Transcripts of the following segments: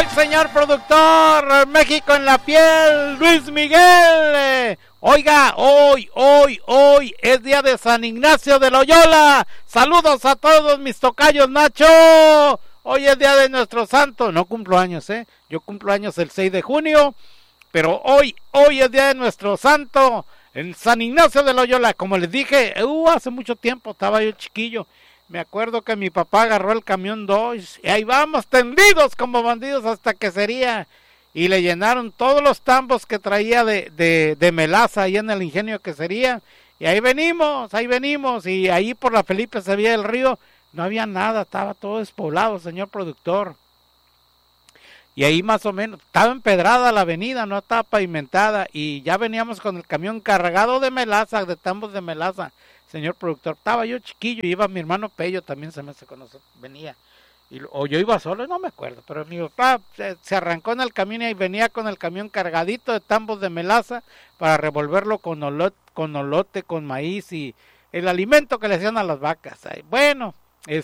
Hoy, señor productor, México en la piel, Luis Miguel. Oiga, hoy es día de San Ignacio de Loyola. Saludos a todos mis tocayos, Nacho. Hoy es día de nuestro santo. No cumplo años, yo cumplo años el 6 de junio. Pero hoy es día de nuestro santo, el San Ignacio de Loyola. Como les dije, hace mucho tiempo, estaba yo chiquillo. Me acuerdo que mi papá agarró el camión Dodge y ahí vamos tendidos como bandidos hasta Quesería. Y le llenaron todos los tambos que traía de melaza ahí en el ingenio Quesería. Y ahí venimos. Y ahí por la Felipe se veía el río. No había nada, estaba todo despoblado, señor productor. Y ahí más o menos, estaba empedrada la avenida, no estaba pavimentada. Y ya veníamos con el camión cargado de melaza, de tambos de melaza, señor productor. Estaba yo chiquillo, iba mi hermano Pello, también se me hace conocer, venía. O yo iba solo, no me acuerdo, pero mi papá se arrancó en el camión y venía con el camión cargadito de tambos de melaza para revolverlo con olote, con maíz y el alimento que le hacían a las vacas. Bueno,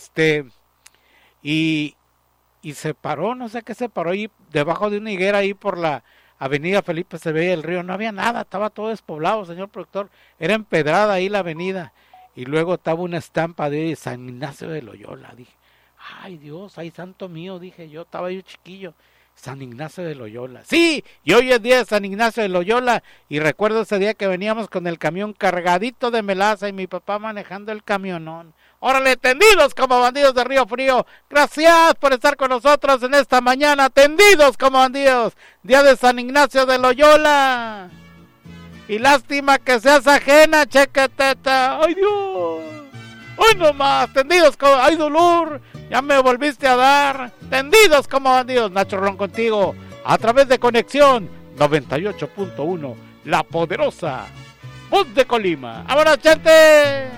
y se paró, no sé qué se paró ahí debajo de una higuera ahí por la avenida Felipe se veía el río, no había nada, estaba todo despoblado, señor productor, era empedrada ahí la avenida y luego estaba una estampa de San Ignacio de Loyola. Dije, ay Dios, ay santo mío, dije yo, estaba yo chiquillo, San Ignacio de Loyola. Sí, y hoy es día de San Ignacio de Loyola y recuerdo ese día que veníamos con el camión cargadito de melaza y mi papá manejando el camionón. Órale, tendidos como bandidos de Río Frío. Gracias por estar con nosotros en esta mañana, tendidos como bandidos, día de San Ignacio de Loyola. Y lástima que seas ajena, chequeteta. Ay Dios, hoy nomás, tendidos como, ay dolor, ya me volviste a dar. Tendidos como bandidos, Nacho Ron contigo, a través de Conexión 98.1, la poderosa voz de Colima. ¡Vámonos, gente!